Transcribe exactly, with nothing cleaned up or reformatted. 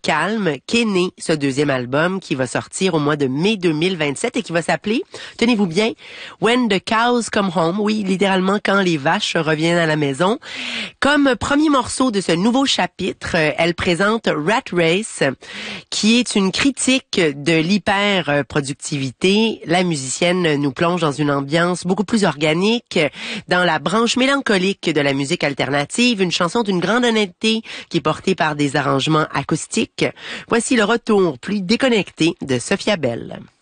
calme qu'est né ce deuxième album qui va sortir au mois de mai deux mille vingt-sept et qui va s'appeler, tenez-vous bien, When the Cows Come Home. Oui, littéralement quand les vaches reviennent à la maison. Comme premier morceau de ce nouveau chapitre, elle présente Rat Race, qui est une critique de l'hyper-productivité. La musicienne nous plonge dans une ambiance beaucoup plus organique, dans la branche mélancolique de la musique alternative, une chanson d'une grande honnêteté qui est portée par des arrangements acoustiques. Voici le retour plus déconnecté de Sophia Bell.